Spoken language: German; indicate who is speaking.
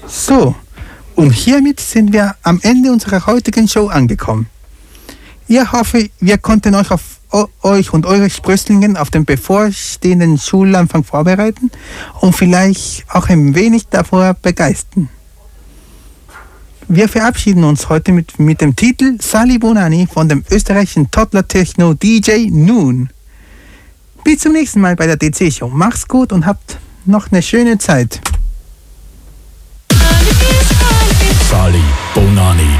Speaker 1: So, und hiermit sind wir am Ende unserer heutigen Show angekommen. Ich hoffe, wir konnten euch und eure Sprösslingen auf den bevorstehenden Schulanfang vorbereiten und vielleicht auch ein wenig davor begeistern. Wir verabschieden uns heute mit dem Titel Sali Bonani von dem österreichischen Toddler-Techno DJ Noon. Bis zum nächsten Mal bei der DC-Show. Macht's gut und habt noch eine schöne Zeit.
Speaker 2: Sali Bonani.